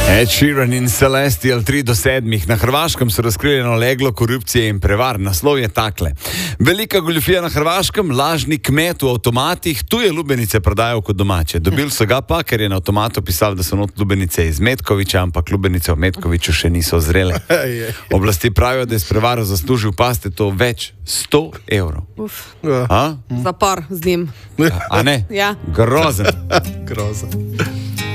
Ed Sheeran in Celestial 3 do 7. Na Hrvaškem so razkrili eno leglo korupcije in prevar. Naslov je takle. Velika goljufija na Hrvaškem, lažni kmet v avtomatih, tuje lubenice prodajajo kot domače. Dobil so ga pa, ker je na avtomatu pisal, da so not lubenice iz Metkovića, ampak lubenice v Metkoviću še niso zrele. Oblasti pravijo, da je s prevaro zaslužil, paste to, več 100 evrov. Zapor z njim. A ne? Ja. Grozen. Grozen.